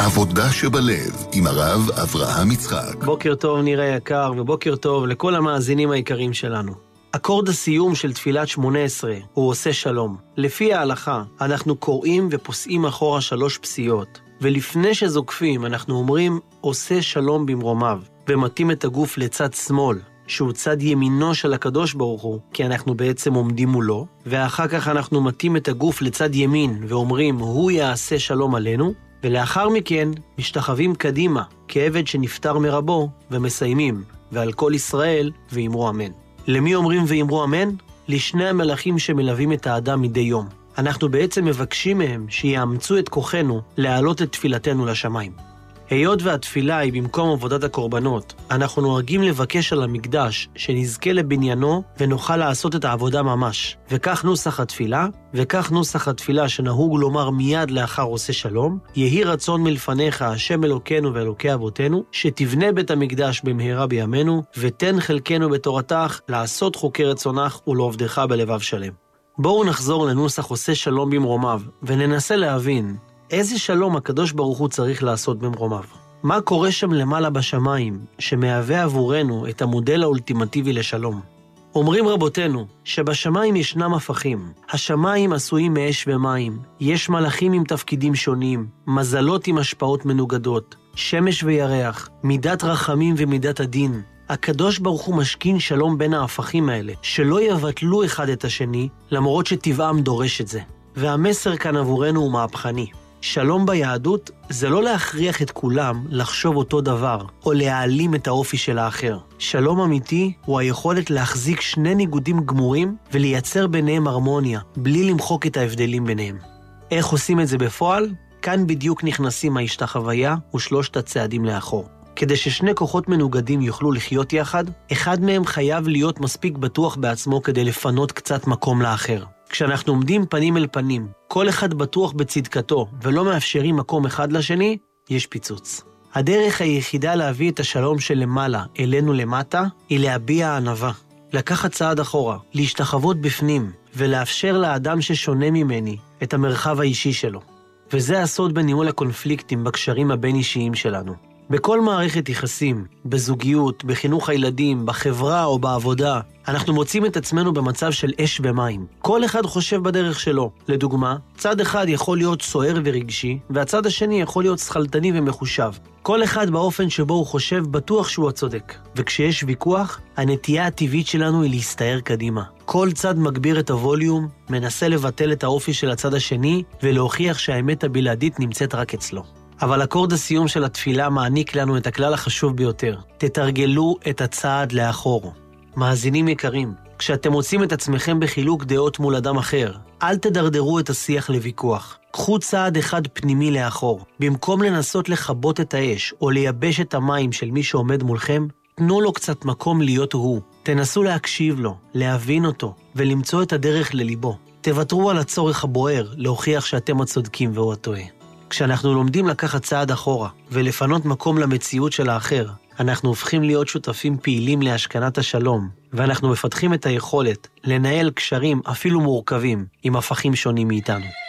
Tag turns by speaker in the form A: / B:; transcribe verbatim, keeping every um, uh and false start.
A: עבודה שבלב עם הרב אברהם יצחק.
B: בוקר טוב נראה יקר, ובוקר טוב לכל המאזינים היקרים שלנו. אקורד הסיום של תפילת שמונה עשרה הוא עושה שלום. לפי ההלכה אנחנו קוראים ופוסעים אחורה שלוש פסיעות, ולפני שזוקפים אנחנו אומרים עושה שלום במרומיו, ומתאים את הגוף לצד שמאל, שהוא צד ימינו של הקדוש ברוך הוא, כי אנחנו בעצם עומדים מולו, ואחר כך אנחנו מתאים את הגוף לצד ימין ואומרים הוא יעשה שלום עלינו, ולאחר מכן משתחווים קדימה כעבד שנפטר מרבו ומסיימים, ועל כל ישראל ואמרו אמן. למי אומרים ואמרו אמן? לשני המלאכים שמלווים את האדם מדי יום. אנחנו בעצם מבקשים מהם שיאמצו את כוחנו להעלות את תפילתנו לשמיים. היות והתפילה היא במקום עבודת הקורבנות, אנחנו נוהגים לבקש על המקדש שנזכה לבניינו ונוכל לעשות את העבודה ממש. וכך נוסח התפילה, וכך נוסח התפילה שנהוג לומר מיד לאחר עושה שלום, יהי רצון מלפניך השם אלוקינו ואלוקי אבותינו, שתבנה בית המקדש במהרה בימינו, ותן חלקנו בתורתך לעשות חוקי רצונך ולעובדך בלבב שלם. בואו נחזור לנוסח עושה שלום במרומיו, וננסה להבין איזה שלום הקדוש ברוך הוא צריך לעשות במרומיו. מה קורה שם למעלה בשמיים, שמהווה עבורנו את המודל האולטימטיבי לשלום? אומרים רבותינו שבשמיים ישנם הפכים. השמיים עשויים מאש ומים, יש מלאכים עם תפקידים שונים, מזלות עם השפעות מנוגדות, שמש וירח, מידת רחמים ומידת הדין. הקדוש ברוך הוא משכין שלום בין ההפכים האלה, שלא יבטלו אחד את השני, למרות שטבעם דורש את זה. והמסר כאן עבורנו הוא מהפכני. שלום ביהדות זה לא להכריח את כולם לחשוב אותו דבר, או להעלים את האופי של האחר. שלום אמיתי הוא היכולת להחזיק שני ניגודים גמורים, ולייצר ביניהם הרמוניה, בלי למחוק את ההבדלים ביניהם. איך עושים את זה בפועל? כאן בדיוק נכנסים ההשתחוויה ושלושת הצעדים לאחור. כדי ששני כוחות מנוגדים יוכלו לחיות יחד, אחד מהם חייב להיות מספיק בטוח בעצמו כדי לפנות קצת מקום לאחר. כשאנחנו עומדים פנים אל פנים, כל אחד בטוח בצדקתו ולא מאפשרים מקום אחד לשני, יש פיצוץ. הדרך היחידה להביא את השלום של למעלה אלינו למטה היא להביע ענווה, לקחת צעד אחורה, להשתחוות בפנים ולאפשר לאדם ששונה ממני את המרחב האישי שלו. וזה הסוד בניהול הקונפליקטים בקשרים הבין אישיים שלנו. בכל מערכת יחסים, בזוגיות, בחינוך הילדים, בחברה או בעבודה, אנחנו מוצאים את עצמנו במצב של אש ומים. כל אחד חושב בדרך שלו. לדוגמה, צד אחד יכול להיות סוער ורגשי, והצד השני יכול להיות שכלתני ומחושב. כל אחד באופן שבו הוא חושב בטוח שהוא הצודק. וכשיש ויכוח, הנטייה הטבעית שלנו היא להסתער קדימה. כל צד מגביר את הווליום, מנסה לבטל את האופי של הצד השני, ולהוכיח שהאמת הבלעדית נמצאת רק אצלו. אבל אקורד הסיום של התפילה מעניק לנו את הכלל החשוב ביותר. תתרגלו את הצעד לאחור. מאזינים יקרים, כשאתם מוצאים את עצמכם בחילוק דעות מול אדם אחר, אל תדרדרו את השיח לוויכוח. קחו צעד אחד פנימי לאחור. במקום לנסות לחבות את האש או לייבש את המים של מי שעומד מולכם, תנו לו קצת מקום להיות הוא. תנסו להקשיב לו, להבין אותו ולמצוא את הדרך לליבו. תוותרו על הצורך הבוער להוכיח שאתם הצודקים והוא הטועה. כשאנחנו לומדים לקחת צעד אחורה ולפנות מקום למציאות של האחר, אנחנו הופכים להיות שותפים פעילים להשכנת השלום, ואנחנו מפתחים את היכולת לנהל קשרים אפילו מורכבים עם הפכים שונים מאיתנו.